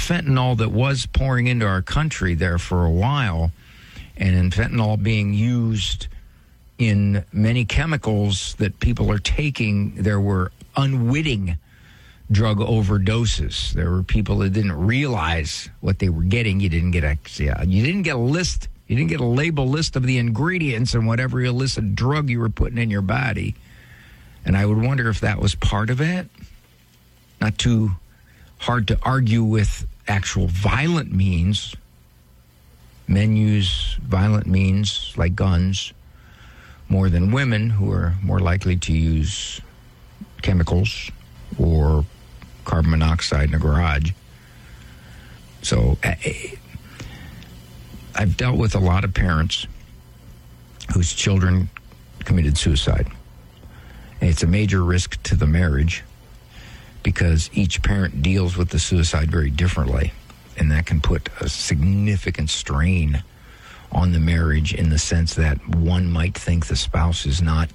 fentanyl that was pouring into our country there for a while, and in fentanyl being used in many chemicals that people are taking, there were unwitting drug overdoses. There were people that didn't realize what they were getting. You didn't get a list. You didn't get a label list of the ingredients and whatever illicit drug you were putting in your body. And I would wonder if that was part of it. Not too hard to argue with actual violent means. Men use violent means like guns more than women, who are more likely to use chemicals or carbon monoxide in a garage. So I've dealt with a lot of parents whose children committed suicide. And it's a major risk to the marriage because each parent deals with the suicide very differently. And that can put a significant strain on the marriage in the sense that one might think the spouse is not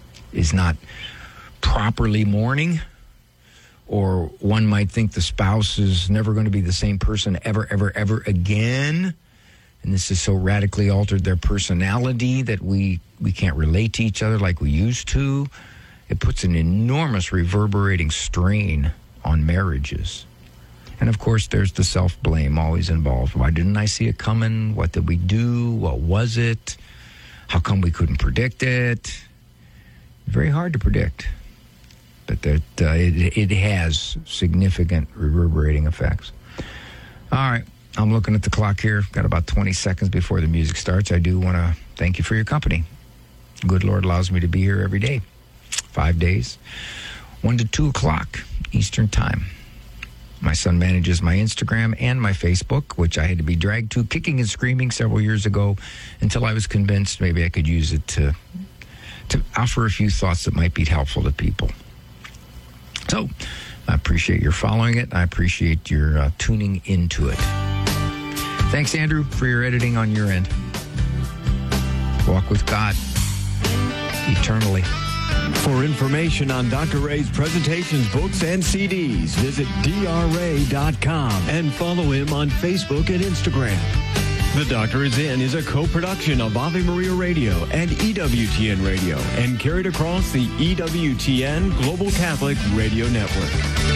properly mourning, or one might think the spouse is never going to be the same person ever again. And this has so radically altered their personality that we can't relate to each other like we used to. It puts an enormous reverberating strain on marriages. And, of course, there's the self-blame always involved. Why didn't I see it coming? What did we do? What was it? How come we couldn't predict it? Very hard to predict. But it has significant reverberating effects. All right. I'm looking at the clock here. Got about 20 seconds before the music starts. I do want to thank you for your company. Good Lord allows me to be here every day, 5 days, 1 to 2 o'clock Eastern Time. My son manages my Instagram and my Facebook, which I had to be dragged to kicking and screaming several years ago until I was convinced maybe I could use it to offer a few thoughts that might be helpful to people. So I appreciate your following it. I appreciate your tuning into it. Thanks, Andrew, for your editing on your end. Walk with God eternally. For information on Dr. Ray's presentations, books, and CDs, visit drray.com and follow him on Facebook and Instagram. The Doctor Is In is a co-production of Ave Maria Radio and EWTN Radio and carried across the EWTN Global Catholic Radio Network.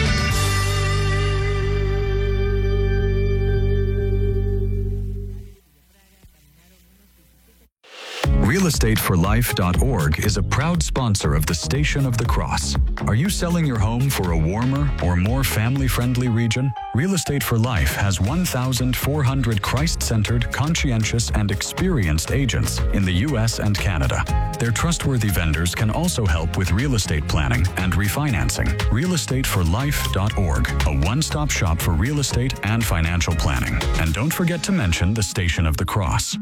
RealEstateForLife.org is a proud sponsor of the Station of the Cross. Are you selling your home for a warmer or more family-friendly region? Real Estate for Life has 1,400 Christ-centered, conscientious, and experienced agents in the U.S. and Canada. Their trustworthy vendors can also help with real estate planning and refinancing. RealEstateForLife.org, a one-stop shop for real estate and financial planning. And don't forget to mention the Station of the Cross.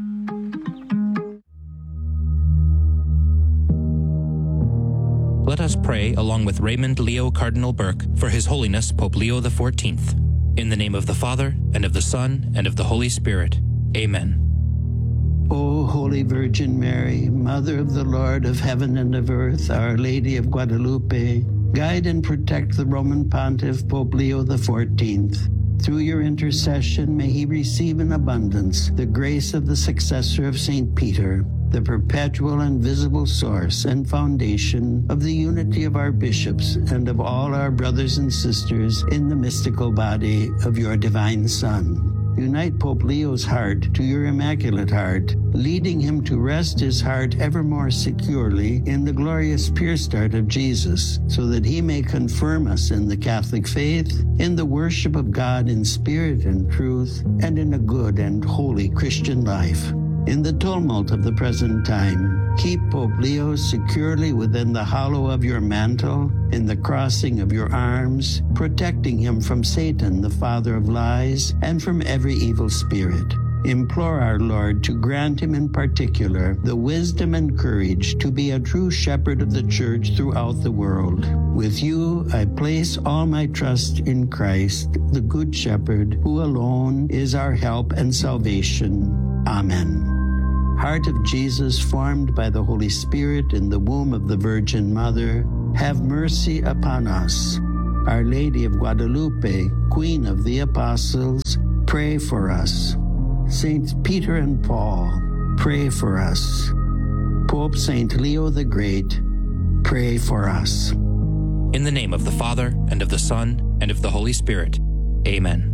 Let us pray along with Raymond Leo Cardinal Burke for His Holiness Pope Leo XIV. In the name of the Father, and of the Son, and of the Holy Spirit. Amen. O Holy Virgin Mary, Mother of the Lord of heaven and of earth, Our Lady of Guadalupe, guide and protect the Roman Pontiff Pope Leo XIV. Through your intercession, may he receive in abundance the grace of the successor of St. Peter, the perpetual and visible source and foundation of the unity of our bishops and of all our brothers and sisters in the mystical body of your divine Son. Unite Pope Leo's heart to your Immaculate Heart, leading him to rest his heart ever more securely in the glorious pure start of Jesus, so that he may confirm us in the Catholic faith, in the worship of God in spirit and truth, and in a good and holy Christian life. In the tumult of the present time, keep Pope Leo securely within the hollow of your mantle, in the crossing of your arms, protecting him from Satan, the father of lies, and from every evil spirit. Implore our Lord to grant him in particular the wisdom and courage to be a true shepherd of the Church throughout the world. With you, I place all my trust in Christ, the Good Shepherd, who alone is our help and salvation. Amen. Heart of Jesus, formed by the Holy Spirit in the womb of the Virgin Mother, have mercy upon us. Our Lady of Guadalupe, Queen of the Apostles, pray for us. Saints Peter and Paul, pray for us. Pope Saint Leo the Great, pray for us. In the name of the Father, and of the Son, and of the Holy Spirit. Amen.